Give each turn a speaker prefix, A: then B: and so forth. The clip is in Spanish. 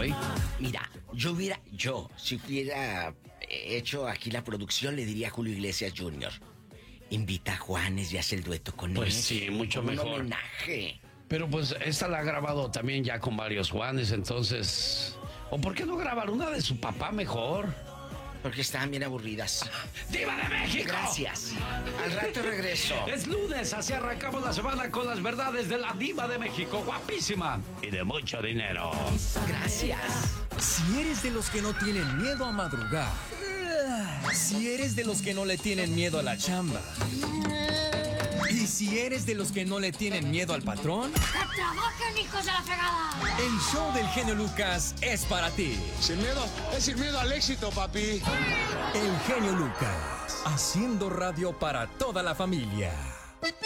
A: hoy?
B: Mira, si hubiera hecho aquí la producción, le diría a Julio Iglesias Jr. Invita a Juanes y hace el dueto con él.
A: Pues sí, mucho mejor.
B: Un homenaje.
A: Pero pues esta la ha grabado también ya con varios Juanes, entonces... ¿O por qué no grabar una de su papá mejor?
B: Porque estaban bien aburridas.
A: ¡Diva de México!
B: Gracias. Al rato regreso.
A: Es lunes, así arrancamos la semana con las verdades de la Diva de México. Guapísima y de mucho dinero.
B: Gracias.
C: Si eres de los que no tienen miedo a madrugar, si eres de los que no le tienen miedo a la chamba, y si eres de los que no le tienen miedo al patrón,
D: ¡que trabajen, hijos de la fregada!
C: el show del genio Lucas es para ti.
E: Sin miedo, es sin miedo al éxito, papi.
C: El genio Lucas, haciendo radio para toda la familia.